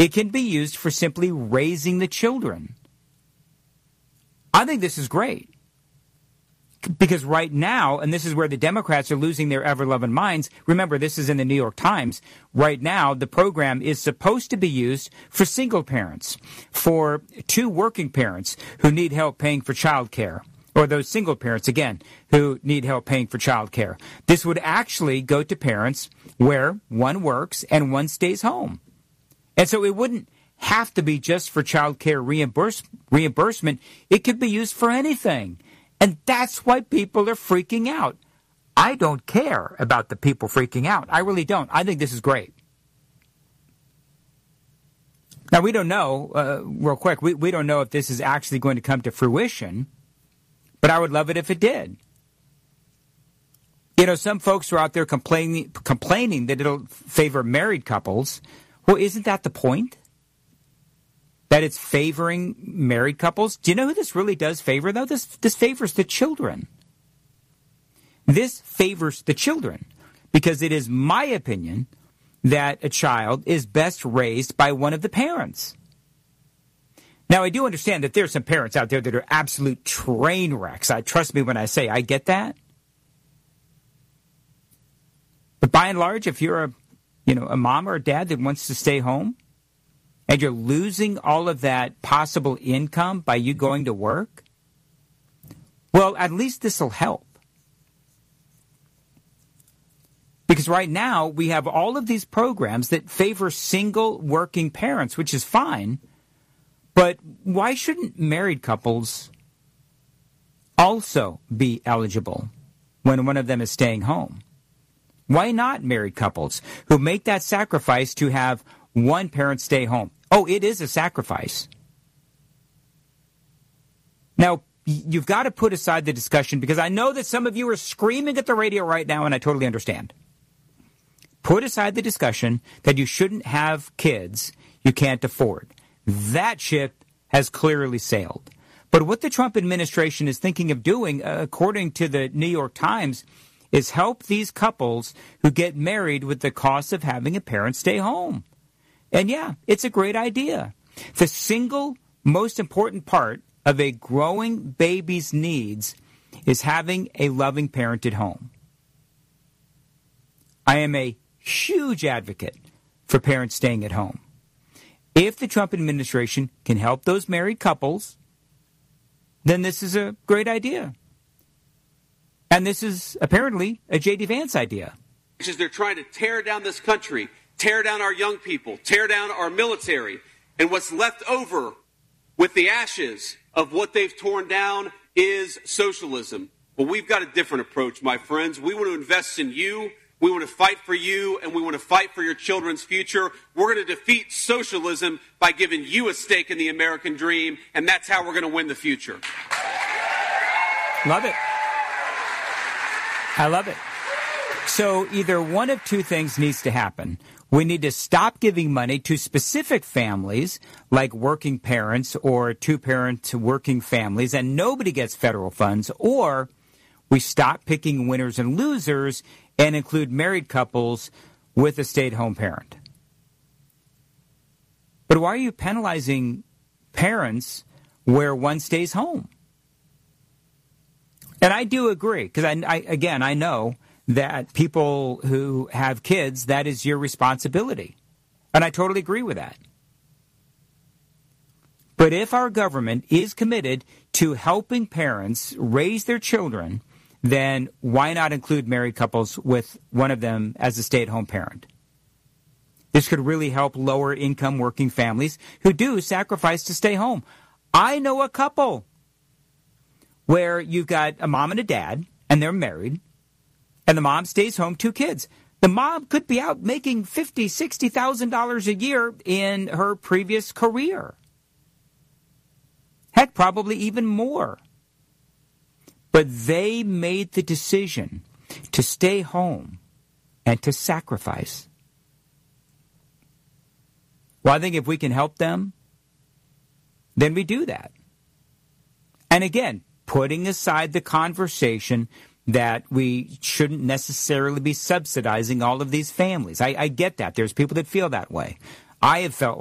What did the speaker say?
It can be used for simply raising the children. I think this is great. Because right now, and this is where the Democrats are losing their ever-loving minds, remember, this is in the New York Times, right now the program is supposed to be used for single parents, for two working parents who need help paying for child care, or those single parents, again, who need help paying for child care. This would actually go to parents where one works and one stays home. And so it wouldn't have to be just for child care reimbursement. It could be used for anything. And that's why people are freaking out. I don't care about the people freaking out. I really don't. I think this is great. Now, we don't know, real quick, we don't know if this is actually going to come to fruition, but I would love it if it did. You know, some folks are out there complaining that it'll favor married couples. Well, isn't that the point? That it's favoring married couples? Do you know who this really does favor, though? This favors the children. This favors the children because it is my opinion that a child is best raised by one of the parents. Now, I do understand that there are some parents out there that are absolute train wrecks. Trust me when I say I get that. But by and large, if you're a mom or a dad that wants to stay home, and you're losing all of that possible income by you going to work, well, at least this will help. Because right now, we have all of these programs that favor single working parents, which is fine. But why shouldn't married couples also be eligible when one of them is staying home? Why not married couples who make that sacrifice to have one parent stay home? Oh, it is a sacrifice. Now, you've got to put aside the discussion because I know that some of you are screaming at the radio right now, and I totally understand. Put aside the discussion that you shouldn't have kids you can't afford. That ship has clearly sailed. But what the Trump administration is thinking of doing, according to the New York Times, is help these couples who get married with the cost of having a parent stay home. And yeah, it's a great idea. The single most important part of a growing baby's needs is having a loving parent at home. I am a huge advocate for parents staying at home. If the Trump administration can help those married couples, then this is a great idea. And this is apparently a J.D. Vance idea. They're trying to tear down this country, tear down our young people, tear down our military. And what's left over with the ashes of what they've torn down is socialism. But we've got a different approach, my friends. We want to invest in you. We want to fight for you, and we want to fight for your children's future. We're going to defeat socialism by giving you a stake in the American dream, and that's how we're going to win the future. Love it. I love it. So either one of two things needs to happen. We need to stop giving money to specific families, like working parents or two-parent working families, and nobody gets federal funds, or we stop picking winners and losers and include married couples with a stay-at-home parent. But why are you penalizing parents where one stays home? And I do agree, because I know that people who have kids, that is your responsibility. And I totally agree with that. But if our government is committed to helping parents raise their children, then why not include married couples with one of them as a stay-at-home parent? This could really help lower-income working families who do sacrifice to stay home. I know a couple where you've got a mom and a dad, and they're married, and the mom stays home, 2 kids. The mom could be out making $50,000, $60,000 a year in her previous career. Heck, probably even more. But they made the decision to stay home and to sacrifice. Well, I think if we can help them, then we do that. And again, putting aside the conversation that we shouldn't necessarily be subsidizing all of these families. I get that. There's people that feel that way. I have felt